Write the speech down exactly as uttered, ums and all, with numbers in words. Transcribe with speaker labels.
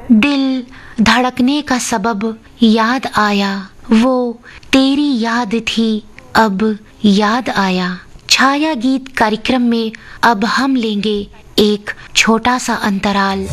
Speaker 1: दिल धड़कने का सबब याद आया, वो तेरी याद थी अब याद आया। छाया गीत कार्यक्रम में अब हम लेंगे एक छोटा सा अंतराल।